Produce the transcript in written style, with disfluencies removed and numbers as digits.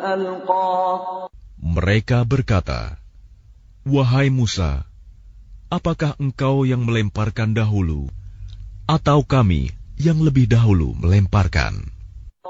Mereka berkata, "Wahai Musa, apakah engkau yang melemparkan dahulu, atau kami yang lebih dahulu melemparkan?"